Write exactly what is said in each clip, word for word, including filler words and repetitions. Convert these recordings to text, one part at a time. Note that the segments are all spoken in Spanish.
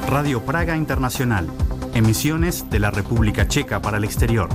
Radio Praga Internacional. Emisiones de la República Checa para el exterior.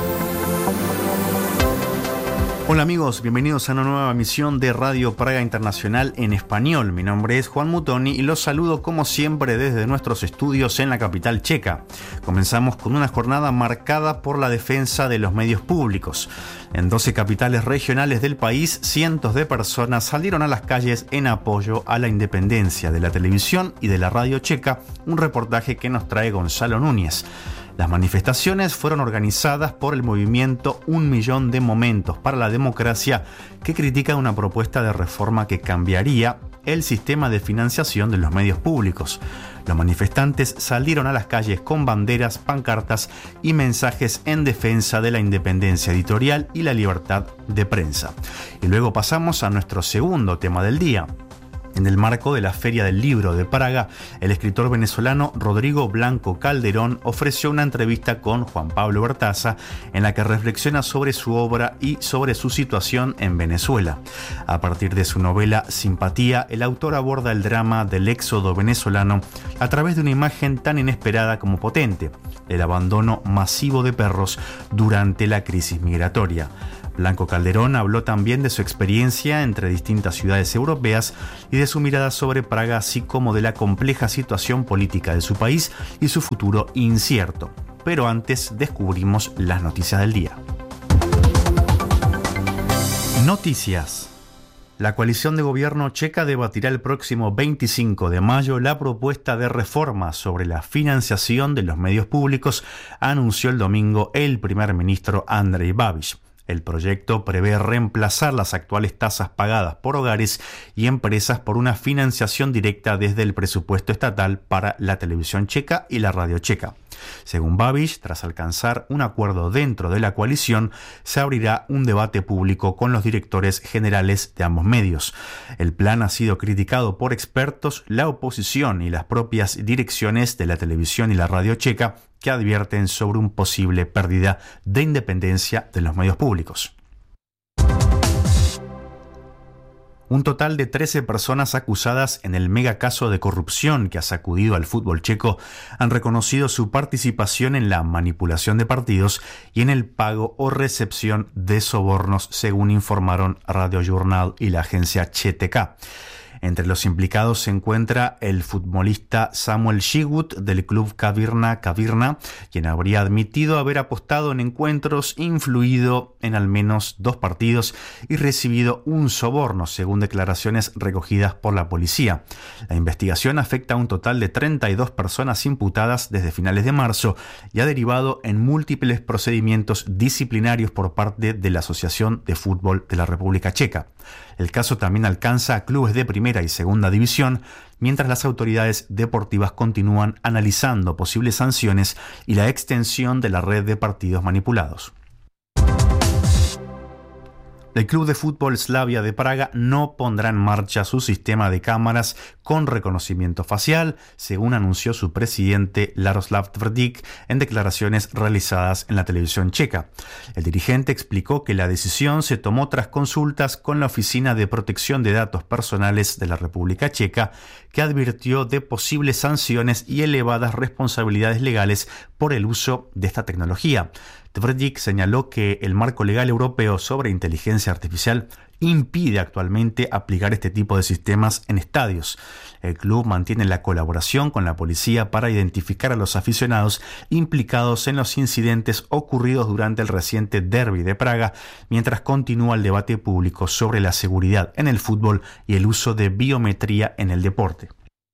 Hola amigos, bienvenidos a una nueva emisión de Radio Praga Internacional en español. Mi nombre es Juan Mutoni y los saludo como siempre desde nuestros estudios en la capital checa. Comenzamos con una jornada marcada por la defensa de los medios públicos. En doce capitales regionales del país, cientos de personas salieron a las calles en apoyo a la independencia de la televisión y de la radio checa, un reportaje que nos trae Gonzalo Núñez. Las manifestaciones fueron organizadas por el movimiento Un Millón de Momentos para la Democracia, que critica una propuesta de reforma que cambiaría el sistema de financiación de los medios públicos. Los manifestantes salieron a las calles con banderas, pancartas y mensajes en defensa de la independencia editorial y la libertad de prensa. Y luego pasamos a nuestro segundo tema del día. En el marco de la Feria del Libro de Praga, el escritor venezolano Rodrigo Blanco Calderón ofreció una entrevista con Juan Pablo Bertaza en la que reflexiona sobre su obra y sobre su situación en Venezuela. A partir de su novela Simpatía, el autor aborda el drama del éxodo venezolano a través de una imagen tan inesperada como potente, el abandono masivo de perros durante la crisis migratoria. Blanco Calderón habló también de su experiencia entre distintas ciudades europeas y de su mirada sobre Praga, así como de la compleja situación política de su país y su futuro incierto. Pero antes descubrimos las noticias del día. Noticias. La coalición de gobierno checa debatirá el próximo veinticinco de mayo la propuesta de reforma sobre la financiación de los medios públicos, anunció el domingo el primer ministro Andrej Babiš. El proyecto prevé reemplazar las actuales tasas pagadas por hogares y empresas por una financiación directa desde el presupuesto estatal para la televisión checa y la radio checa. Según Babiš, tras alcanzar un acuerdo dentro de la coalición, se abrirá un debate público con los directores generales de ambos medios. El plan ha sido criticado por expertos, la oposición y las propias direcciones de la televisión y la radio checa, que advierten sobre una posible pérdida de independencia de los medios públicos. Un total de trece personas acusadas en el megacaso de corrupción que ha sacudido al fútbol checo han reconocido su participación en la manipulación de partidos y en el pago o recepción de sobornos, según informaron Radio Journal y la agencia Č T K. Entre los implicados se encuentra el futbolista Samuel Šigut del club Kavirna Kavirna, quien habría admitido haber apostado en encuentros, influido en al menos dos partidos y recibido un soborno, según declaraciones recogidas por la policía. La investigación afecta a un total de treinta y dos personas imputadas desde finales de marzo y ha derivado en múltiples procedimientos disciplinarios por parte de la Asociación de Fútbol de la República Checa. El caso también alcanza a clubes de primera y segunda división, mientras las autoridades deportivas continúan analizando posibles sanciones y la extensión de la red de partidos manipulados. El club de fútbol Slavia de Praga no pondrá en marcha su sistema de cámaras con reconocimiento facial, según anunció su presidente Jaroslav Tvrdik en declaraciones realizadas en la televisión checa. El dirigente explicó que la decisión se tomó tras consultas con la Oficina de Protección de Datos Personales de la República Checa, que advirtió de posibles sanciones y elevadas responsabilidades legales por el uso de esta tecnología. Tvrdik señaló que el marco legal europeo sobre inteligencia artificial impide actualmente aplicar este tipo de sistemas en estadios. El club mantiene la colaboración con la policía para identificar a los aficionados implicados en los incidentes ocurridos durante el reciente derbi de Praga, mientras continúa el debate público sobre la seguridad en el fútbol y el uso de biometría en el deporte.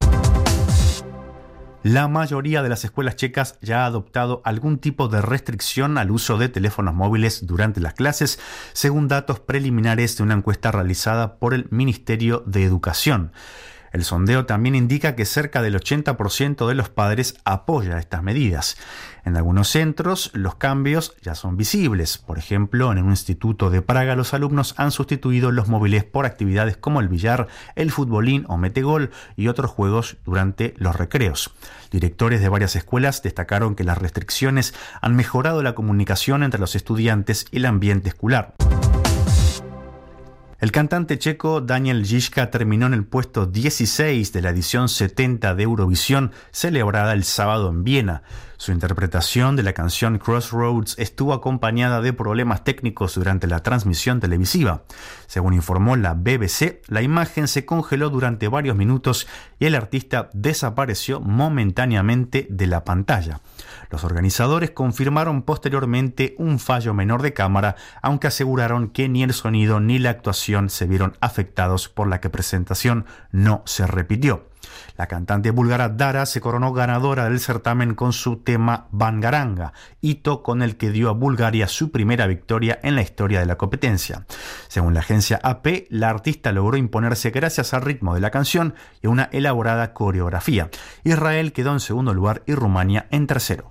La mayoría de las escuelas checas ya ha adoptado algún tipo de restricción al uso de teléfonos móviles durante las clases, según datos preliminares de una encuesta realizada por el Ministerio de Educación. El sondeo también indica que cerca del ochenta por ciento de los padres apoya estas medidas. En algunos centros, los cambios ya son visibles. Por ejemplo, en un instituto de Praga, los alumnos han sustituido los móviles por actividades como el billar, el futbolín o metegol y otros juegos durante los recreos. Directores de varias escuelas destacaron que las restricciones han mejorado la comunicación entre los estudiantes y el ambiente escolar. El cantante checo Daniel Žižka terminó en el puesto dieciséis de la edición setenta de Eurovisión, celebrada el sábado en Viena. Su interpretación de la canción Crossroads estuvo acompañada de problemas técnicos durante la transmisión televisiva. Según informó la B B C, la imagen se congeló durante varios minutos y el artista desapareció momentáneamente de la pantalla. Los organizadores confirmaron posteriormente un fallo menor de cámara, aunque aseguraron que ni el sonido ni la actuación se vieron afectados, por la que presentación no se repitió. La cantante búlgara Dara se coronó ganadora del certamen con su tema Bangaranga, hito con el que dio a Bulgaria su primera victoria en la historia de la competencia. Según la agencia A P, la artista logró imponerse gracias al ritmo de la canción y a una elaborada coreografía. Israel quedó en segundo lugar y Rumania en tercero.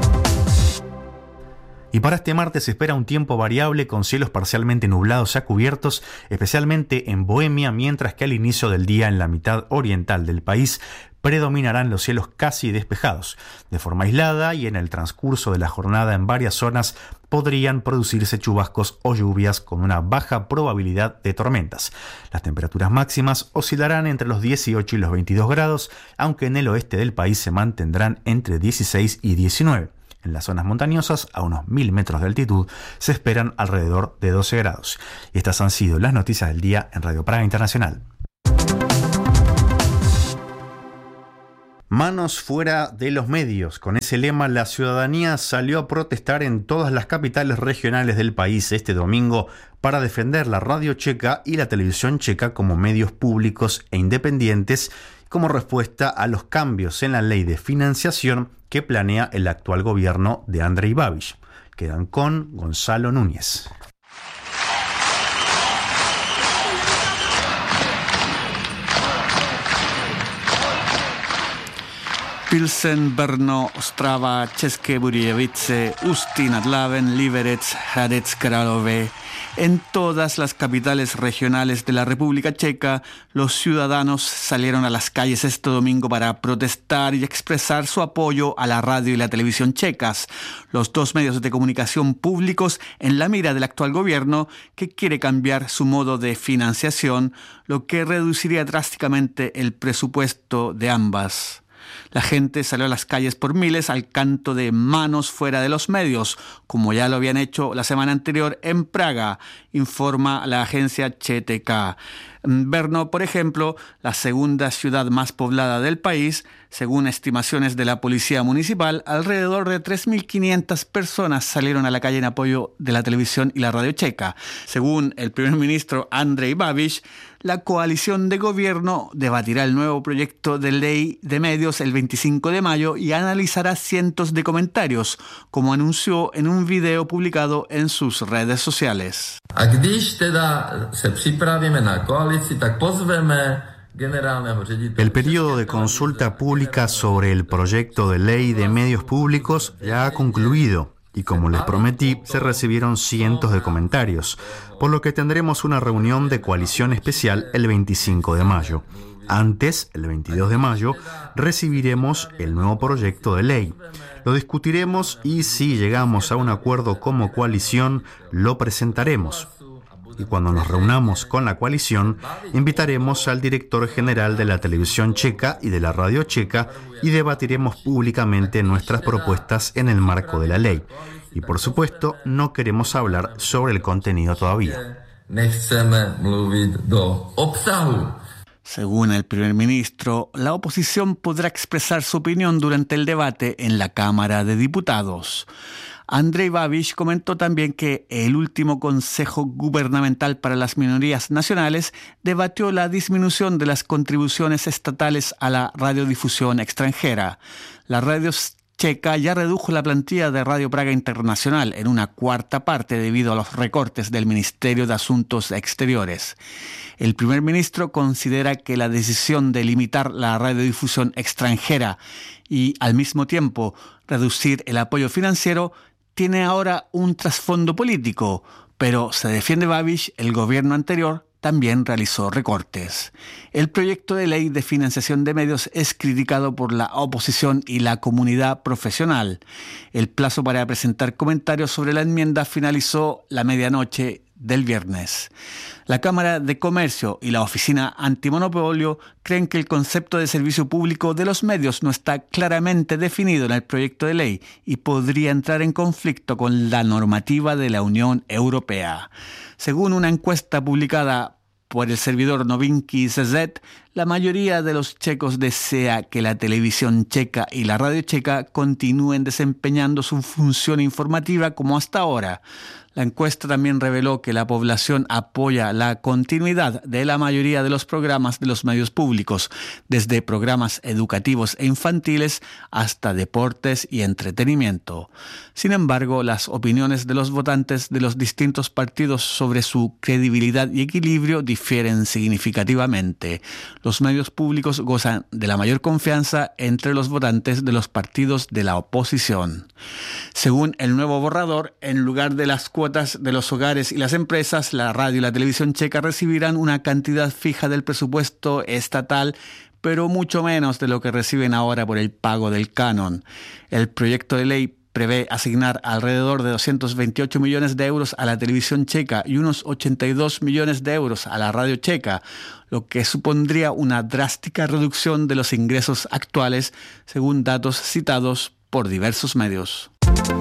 Y para este martes se espera un tiempo variable con cielos parcialmente nublados a cubiertos, especialmente en Bohemia, mientras que al inicio del día en la mitad oriental del país predominarán los cielos casi despejados. De forma aislada y en el transcurso de la jornada en varias zonas podrían producirse chubascos o lluvias con una baja probabilidad de tormentas. Las temperaturas máximas oscilarán entre los dieciocho y los veintidós grados, aunque en el oeste del país se mantendrán entre dieciséis y diecinueve. En las zonas montañosas, a unos mil metros de altitud, se esperan alrededor de doce grados. Y estas han sido las noticias del día en Radio Praga Internacional. Manos fuera de los medios. Con ese lema, la ciudadanía salió a protestar en todas las capitales regionales del país este domingo para defender la radio checa y la televisión checa como medios públicos e independientes, como respuesta a los cambios en la ley de financiación que planea el actual gobierno de Andrej Babiš. Quedan con Gonzalo Núñez. Pilsen, Brno, Ostrava, České Budějovice, Ústí nad Labem, Liberec, Hradec Králové. En todas las capitales regionales de la República Checa, los ciudadanos salieron a las calles este domingo para protestar y expresar su apoyo a la radio y la televisión checas, los dos medios de comunicación públicos en la mira del actual gobierno, que quiere cambiar su modo de financiación, lo que reduciría drásticamente el presupuesto de ambas. La gente salió a las calles por miles al canto de manos fuera de los medios, como ya lo habían hecho la semana anterior en Praga, informa la agencia C T K. Brno, por ejemplo, la segunda ciudad más poblada del país, según estimaciones de la policía municipal, alrededor de tres mil quinientas personas salieron a la calle en apoyo de la televisión y la radio checa. Según el primer ministro Andrej Babiš, la coalición de gobierno debatirá el nuevo proyecto de ley de medios el veinticinco de mayo y analizará cientos de comentarios, como anunció en un video publicado en sus redes sociales. El periodo de consulta pública sobre el proyecto de ley de medios públicos ya ha concluido y, como les prometí, se recibieron cientos de comentarios, por lo que tendremos una reunión de coalición especial el veinticinco de mayo. Antes, el veintidós de mayo, recibiremos el nuevo proyecto de ley. Lo discutiremos y, si llegamos a un acuerdo como coalición, lo presentaremos. Y cuando nos reunamos con la coalición, invitaremos al director general de la televisión checa y de la radio checa y debatiremos públicamente nuestras propuestas en el marco de la ley. Y por supuesto, no queremos hablar sobre el contenido todavía. Según el primer ministro, la oposición podrá expresar su opinión durante el debate en la Cámara de Diputados. Andrej Babiš comentó también que el último Consejo Gubernamental para las Minorías Nacionales debatió la disminución de las contribuciones estatales a la radiodifusión extranjera. La radio checa ya redujo la plantilla de Radio Praga Internacional en una cuarta parte debido a los recortes del Ministerio de Asuntos Exteriores. El primer ministro considera que la decisión de limitar la radiodifusión extranjera y, al mismo tiempo, reducir el apoyo financiero tiene ahora un trasfondo político, pero se defiende Babiš, el gobierno anterior también realizó recortes. El proyecto de ley de financiación de medios es criticado por la oposición y la comunidad profesional. El plazo para presentar comentarios sobre la enmienda finalizó la medianoche del viernes. La Cámara de Comercio y la Oficina Antimonopolio creen que el concepto de servicio público de los medios no está claramente definido en el proyecto de ley y podría entrar en conflicto con la normativa de la Unión Europea. Según una encuesta publicada por el servidor Novinky punto ce zet, la mayoría de los checos desea que la televisión checa y la radio checa continúen desempeñando su función informativa como hasta ahora. La encuesta también reveló que la población apoya la continuidad de la mayoría de los programas de los medios públicos, desde programas educativos e infantiles hasta deportes y entretenimiento. Sin embargo, las opiniones de los votantes de los distintos partidos sobre su credibilidad y equilibrio difieren significativamente. Los medios públicos gozan de la mayor confianza entre los votantes de los partidos de la oposición. Según el nuevo borrador, en lugar de las cuotas de los hogares y las empresas, la radio y la televisión checa recibirán una cantidad fija del presupuesto estatal, pero mucho menos de lo que reciben ahora por el pago del canon. El proyecto de ley prevé asignar alrededor de doscientos veintiocho millones de euros a la televisión checa y unos ochenta y dos millones de euros a la radio checa, lo que supondría una drástica reducción de los ingresos actuales, según datos citados por diversos medios.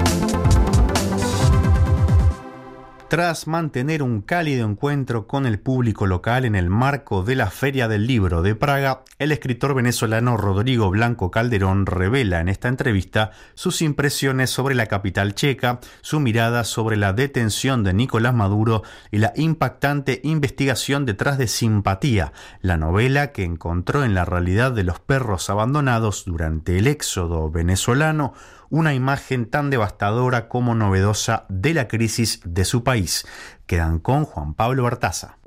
Tras mantener un cálido encuentro con el público local en el marco de la Feria del Libro de Praga, el escritor venezolano Rodrigo Blanco Calderón revela en esta entrevista sus impresiones sobre la capital checa, su mirada sobre la detención de Nicolás Maduro y la impactante investigación detrás de Simpatía, la novela que encontró en la realidad de los perros abandonados durante el éxodo venezolano una imagen tan devastadora como novedosa de la crisis de su país. Quedan con Juan Pablo Bartaza.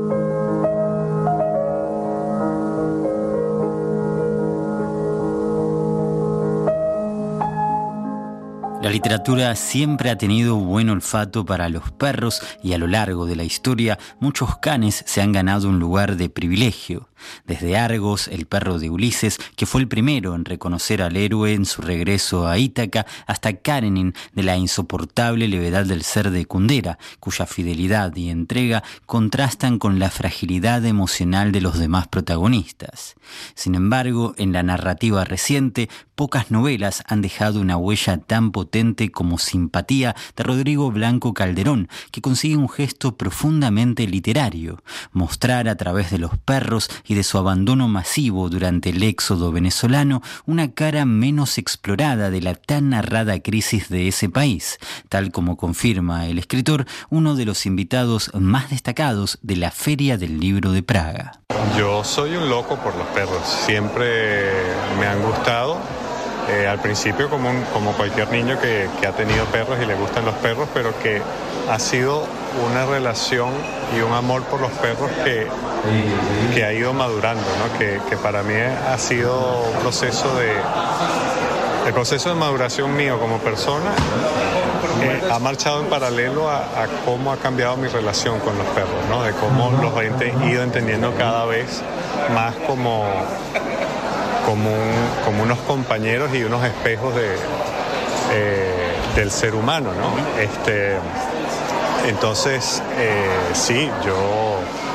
La literatura siempre ha tenido buen olfato para los perros y a lo largo de la historia muchos canes se han ganado un lugar de privilegio. Desde Argos, el perro de Ulises, que fue el primero en reconocer al héroe en su regreso a Ítaca, hasta Karenin, de la insoportable levedad del ser de Kundera, cuya fidelidad y entrega contrastan con la fragilidad emocional de los demás protagonistas. Sin embargo, en la narrativa reciente, pocas novelas han dejado una huella tan potente como Simpatía de Rodrigo Blanco Calderón, que consigue un gesto profundamente literario: mostrar a través de los perros y de su abandono masivo durante el éxodo venezolano una cara menos explorada de la tan narrada crisis de ese país, tal como confirma el escritor, uno de los invitados más destacados de la Feria del Libro de Praga. Yo soy un loco por los perros, siempre me han gustado. Eh, al principio como, un, como cualquier niño que, que ha tenido perros y le gustan los perros, pero que ha sido una relación y un amor por los perros que, que ha ido madurando, ¿no? que, que para mí ha sido un proceso de, el proceso de maduración mío como persona. Eh, ha marchado en paralelo a, a cómo ha cambiado mi relación con los perros, ¿no? De cómo los he ido entendiendo cada vez más como... Como, un, como unos compañeros y unos espejos de, eh, del ser humano, ¿no? Este, entonces, eh, sí, yo,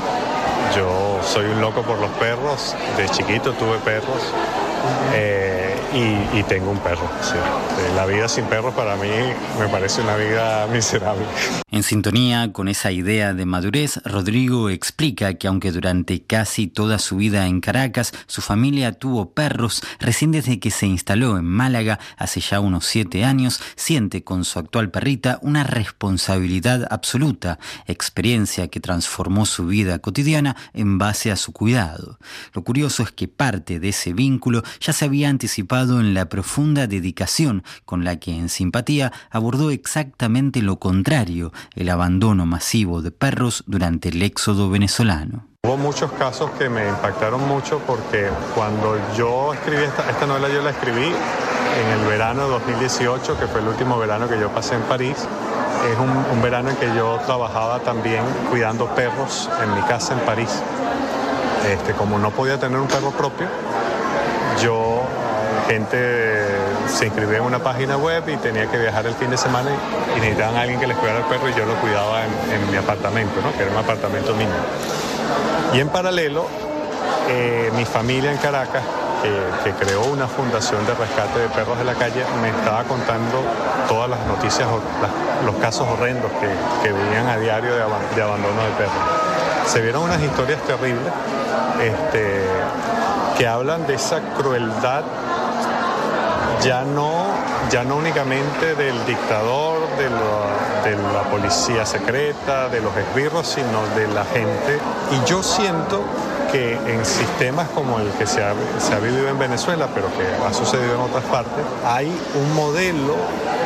yo soy un loco por los perros. De chiquito tuve perros eh, y, y tengo un perro. Sí. La vida sin perros para mí me parece una vida miserable. En sintonía con esa idea de madurez, Rodrigo explica que aunque durante casi toda su vida en Caracas su familia tuvo perros, recién desde que se instaló en Málaga hace ya unos siete años, siente con su actual perrita una responsabilidad absoluta, experiencia que transformó su vida cotidiana en base a su cuidado. Lo curioso es que parte de ese vínculo ya se había anticipado en la profunda dedicación con la que en Simpatía abordó exactamente lo contrario, el abandono masivo de perros durante el éxodo venezolano. Hubo muchos casos que me impactaron mucho porque cuando yo escribí esta, esta novela, yo la escribí en el verano de dos mil dieciocho, que fue el último verano que yo pasé en París. Es un, un verano en que yo trabajaba también cuidando perros en mi casa en París. Este, como no podía tener un perro propio, yo, gente se inscribían en una página web y tenía que viajar el fin de semana y, y necesitaban a alguien que les cuidara el perro y yo lo cuidaba en, en mi apartamento, ¿no? Que era un apartamento mínimo. Y en paralelo, eh, mi familia en Caracas, que, que creó una fundación de rescate de perros de la calle, me estaba contando todas las noticias, las, los casos horrendos que, que veían a diario de, ab- de abandono de perros. Se vieron unas historias terribles este, que hablan de esa crueldad ya no, ya no únicamente del dictador, de, lo, de la policía secreta, de los esbirros, sino de la gente. Y yo siento que en sistemas como el que se ha, se ha vivido en Venezuela, pero que ha sucedido en otras partes, hay un modelo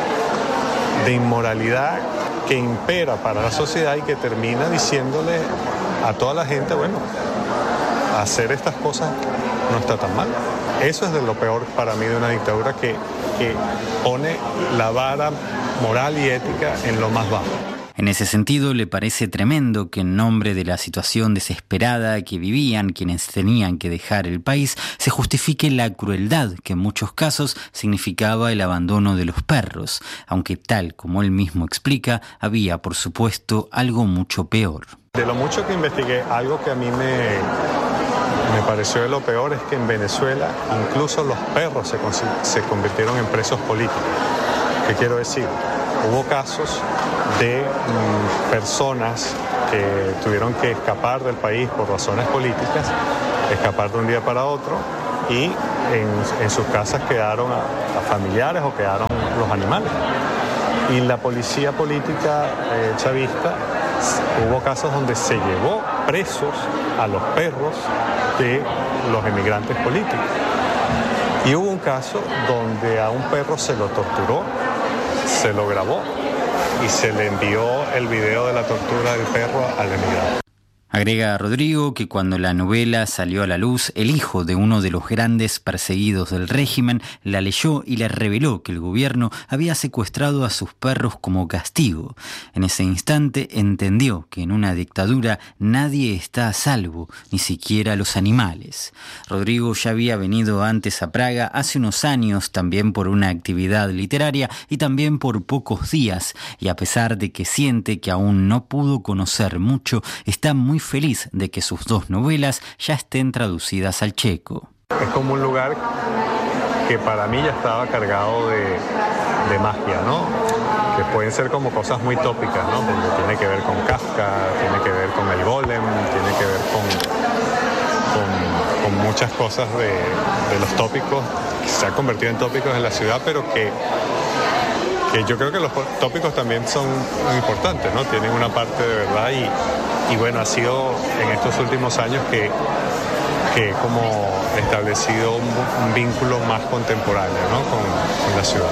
de inmoralidad que impera para la sociedad y que termina diciéndole a toda la gente, bueno, hacer estas cosas no está tan mal. Eso es de lo peor para mí de una dictadura que, que pone la vara moral y ética en lo más bajo. En ese sentido, le parece tremendo que en nombre de la situación desesperada que vivían quienes tenían que dejar el país, se justifique la crueldad que en muchos casos significaba el abandono de los perros, aunque tal como él mismo explica, había, por supuesto, algo mucho peor. De lo mucho que investigué, algo que a mí me, me pareció de lo peor es que en Venezuela incluso los perros se, se convirtieron en presos políticos. ¿Qué quiero decir? Hubo casos de mm, personas que tuvieron que escapar del país por razones políticas, escapar de un día para otro y en, en sus casas quedaron a, a familiares o quedaron los animales. Y la policía política eh, chavista, hubo casos donde se llevó presos a los perros de los emigrantes políticos. Y hubo un caso donde a un perro se lo torturó, se lo grabó y se le envió el video de la tortura del perro al emigrante. Agrega Rodrigo que cuando la novela salió a la luz, el hijo de uno de los grandes perseguidos del régimen la leyó y le reveló que el gobierno había secuestrado a sus perros como castigo. En ese instante entendió que en una dictadura nadie está a salvo, ni siquiera los animales. Rodrigo ya había venido antes a Praga hace unos años, también por una actividad literaria y también por pocos días, y a pesar de que siente que aún no pudo conocer mucho, está muy feliz de que sus dos novelas ya estén traducidas al checo. Es como un lugar que para mí ya estaba cargado de, de magia, ¿no? Que pueden ser como cosas muy tópicas, ¿no? Porque tiene que ver con Kafka, tiene que ver con el Golem, tiene que ver con, con, con muchas cosas de, de los tópicos que se han convertido en tópicos en la ciudad, pero que que yo creo que los tópicos también son muy importantes, ¿no? Tienen una parte de verdad y, y bueno, ha sido en estos últimos años que, que he como establecido un, un vínculo más contemporáneo, ¿no? con, con la ciudad.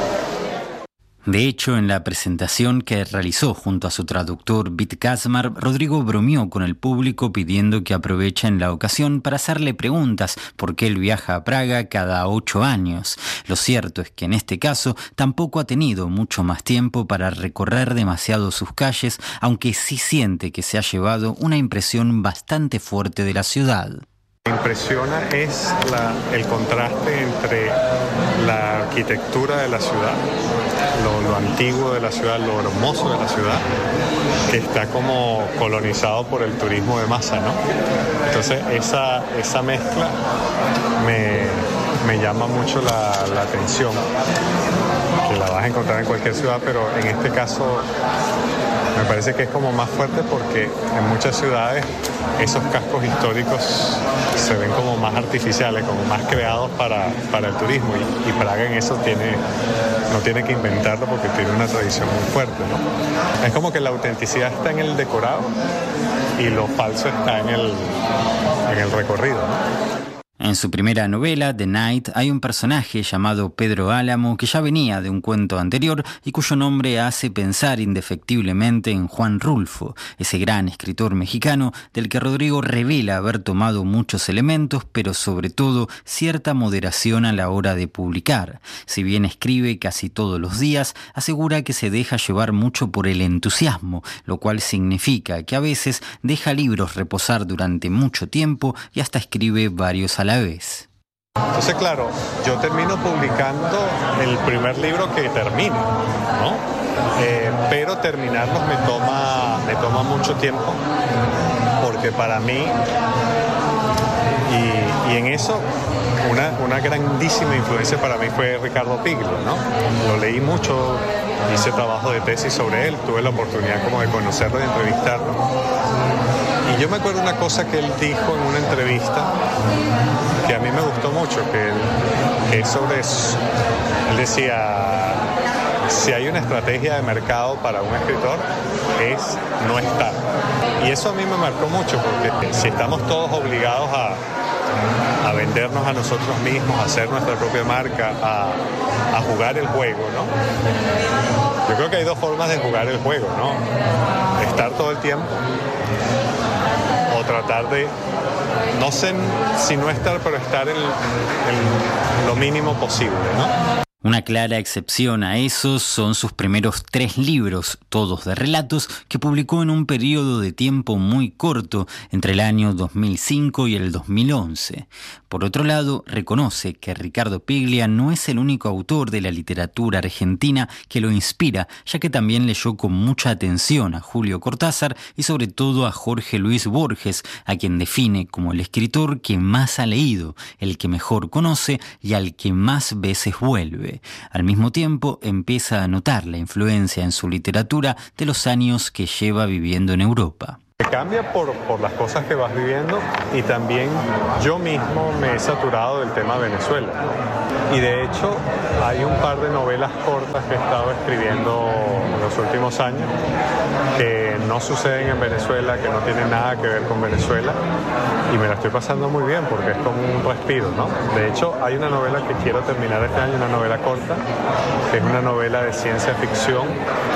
De hecho, en la presentación que realizó junto a su traductor Vít Kazmar, Rodrigo bromeó con el público pidiendo que aprovechen la ocasión para hacerle preguntas porque él viaja a Praga cada ocho años. Lo cierto es que en este caso tampoco ha tenido mucho más tiempo para recorrer demasiado sus calles, aunque sí siente que se ha llevado una impresión bastante fuerte de la ciudad. Me impresiona es la, el contraste entre la arquitectura de la ciudad, lo, lo antiguo de la ciudad, lo hermoso de la ciudad, que está como colonizado por el turismo de masa, ¿no? Entonces esa, esa mezcla me, me llama mucho la, la atención, que la vas a encontrar en cualquier ciudad, pero en este caso me parece que es como más fuerte porque en muchas ciudades esos cascos históricos se ven como más artificiales, como más creados para, para el turismo y, y Praga en eso tiene, no tiene que inventarlo porque tiene una tradición muy fuerte, ¿no? Es como que la autenticidad está en el decorado y lo falso está en el, en el recorrido, ¿no? En su primera novela, The Night, hay un personaje llamado Pedro Álamo que ya venía de un cuento anterior y cuyo nombre hace pensar indefectiblemente en Juan Rulfo, ese gran escritor mexicano del que Rodrigo revela haber tomado muchos elementos, pero sobre todo cierta moderación a la hora de publicar. Si bien escribe casi todos los días, asegura que se deja llevar mucho por el entusiasmo, lo cual significa que a veces deja libros reposar durante mucho tiempo y hasta escribe varios a la vez. Entonces, claro, yo termino publicando el primer libro que termine, ¿no? Eh, pero terminarlos me toma, me toma mucho tiempo, porque para mí, y, y en eso, una, una grandísima influencia para mí fue Ricardo Piglia, ¿no? Lo leí mucho, hice trabajo de tesis sobre él, tuve la oportunidad como de conocerlo y de entrevistarlo. Y yo me acuerdo una cosa que él dijo en una entrevista que a mí me gustó mucho, que, él, que es sobre eso. Él decía, si hay una estrategia de mercado para un escritor, es no estar. Y eso a mí me marcó mucho, porque si estamos todos obligados a, a vendernos a nosotros mismos, a hacer nuestra propia marca, a, a jugar el juego, ¿no? Yo creo que hay dos formas de jugar el juego, ¿no? Estar todo el tiempo, o tratar de, no sé si no estar, pero estar en, en lo mínimo posible, ¿no? Una clara excepción a eso son sus primeros tres libros, todos de relatos, que publicó en un periodo de tiempo muy corto, entre el año dos mil cinco y el dos mil once. Por otro lado, reconoce que Ricardo Piglia no es el único autor de la literatura argentina que lo inspira, ya que también leyó con mucha atención a Julio Cortázar y sobre todo a Jorge Luis Borges, a quien define como el escritor que más ha leído, el que mejor conoce y al que más veces vuelve. Al mismo tiempo, empieza a notar la influencia en su literatura de los años que lleva viviendo en Europa. Cambia por, por las cosas que vas viviendo, y también yo mismo me he saturado del tema Venezuela. Y de hecho hay un par de novelas cortas que he estado escribiendo en los últimos años que no suceden en Venezuela, que no tienen nada que ver con Venezuela, y me la estoy pasando muy bien porque es como un respiro, ¿no? De hecho, hay una novela que quiero terminar este año, una novela corta, que es una novela de ciencia ficción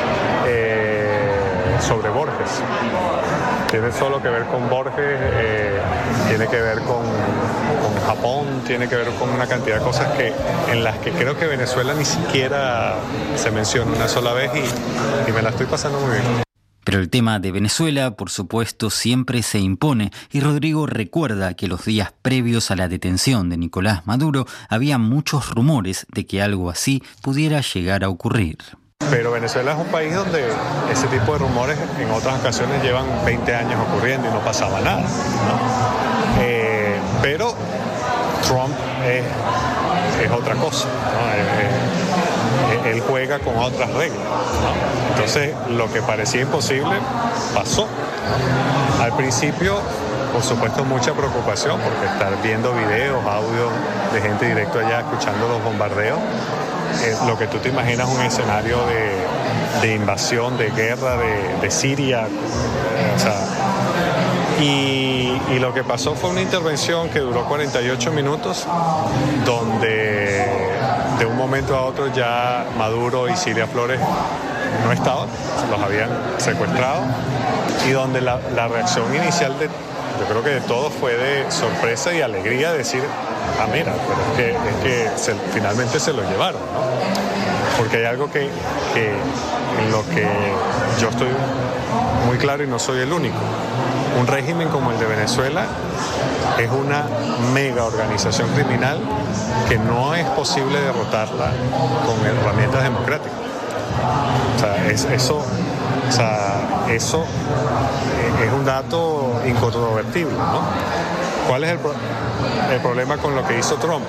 eh, sobre Borges. Tiene solo que ver con Borges, eh, tiene que ver con, con Japón, tiene que ver con una cantidad de cosas que, en las que creo que Venezuela ni siquiera se menciona una sola vez, y, y me la estoy pasando muy bien. Pero el tema de Venezuela, por supuesto, siempre se impone, y Rodrigo recuerda que los días previos a la detención de Nicolás Maduro había muchos rumores de que algo así pudiera llegar a ocurrir. Pero Venezuela es un país donde ese tipo de rumores en otras ocasiones llevan veinte años ocurriendo y no pasaba nada, ¿no? Eh, pero Trump es, es otra cosa, ¿no? Eh, él juega con otras reglas, ¿no? Entonces, lo que parecía imposible pasó. Al principio, por supuesto, mucha preocupación, porque estar viendo videos, audios de gente directo allá escuchando los bombardeos, eh, lo que tú te imaginas un escenario de, de invasión, de guerra, de, de Siria, o sea, y, y lo que pasó fue una intervención que duró cuarenta y ocho minutos, donde de un momento a otro ya Maduro y Cilia Flores no estaban, los habían secuestrado, y donde la, la reacción inicial de, yo creo que de todos, fue de sorpresa y alegría, decir, ah, mira, pero es que, es que se, finalmente se lo llevaron, ¿no? Porque hay algo que, que en lo que yo estoy muy claro, y no soy el único. Un régimen como el de Venezuela es una mega organización criminal que no es posible derrotarla con herramientas democráticas. O sea, es, eso, o sea, eso es un dato incontrovertible, ¿no? ¿Cuál es el, pro- el problema con lo que hizo Trump?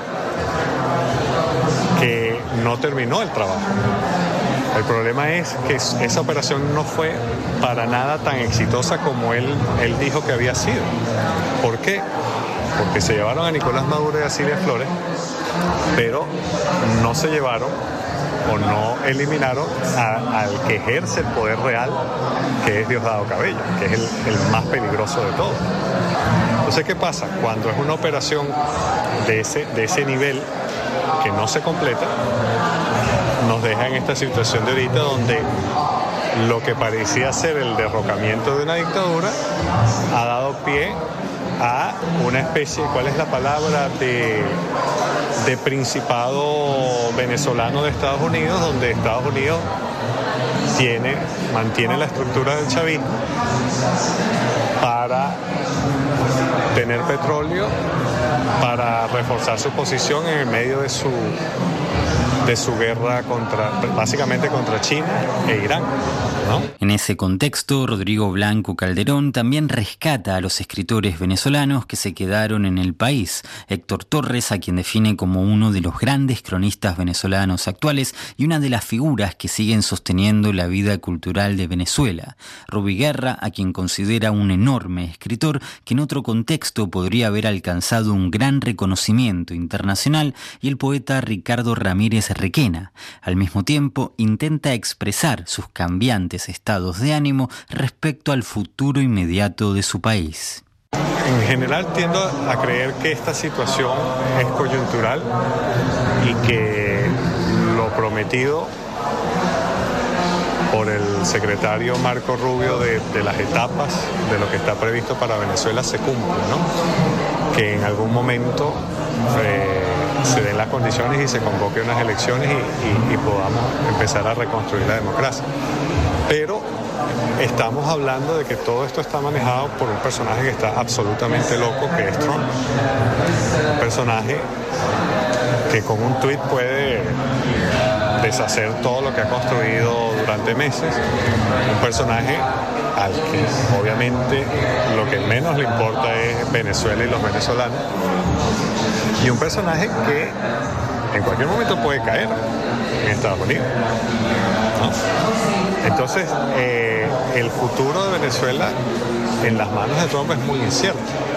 Que no terminó el trabajo. El problema es que esa operación no fue para nada tan exitosa como él, él dijo que había sido. ¿Por qué? Porque se llevaron a Nicolás Maduro y a Cilia Flores, pero no se llevaron o no eliminaron a, al que ejerce el poder real, que es Diosdado Cabello, que es el, el más peligroso de todos. Entonces, ¿qué pasa? Cuando es una operación de ese, de ese nivel que no se completa, nos deja en esta situación de ahorita, donde lo que parecía ser el derrocamiento de una dictadura ha dado pie a una especie, ¿cuál es la palabra?, de, de principado venezolano de Estados Unidos, donde Estados Unidos tiene, mantiene la estructura del chavismo para tener petróleo para reforzar su posición en el medio de su, de su guerra contra, básicamente contra China e Irán, ¿no? En ese contexto, Rodrigo Blanco Calderón también rescata a los escritores venezolanos que se quedaron en el país. Héctor Torres, a quien define como uno de los grandes cronistas venezolanos actuales y una de las figuras que siguen sosteniendo la vida cultural de Venezuela. Roby Guerra, a quien considera un enorme escritor que en otro contexto podría haber alcanzado un gran reconocimiento internacional, y el poeta Ricardo Ramírez Requena. Al mismo tiempo, intenta expresar sus cambiantes estados de ánimo respecto al futuro inmediato de su país. En general tiendo a creer que esta situación es coyuntural y que lo prometido por el secretario Marco Rubio de, de las etapas de lo que está previsto para Venezuela se cumple, ¿no? Que en algún momento eh, se den las condiciones y se convoquen unas elecciones y, y, y podamos empezar a reconstruir la democracia. Pero estamos hablando de que todo esto está manejado por un personaje que está absolutamente loco, que es Trump. Un personaje que con un tuit puede deshacer todo lo que ha construido durante meses. Un personaje al que obviamente lo que menos le importa es Venezuela y los venezolanos. Y un personaje que en cualquier momento puede caer en Estados Unidos, ¿no? Entonces, eh, el futuro de Venezuela en las manos de Trump es muy incierto.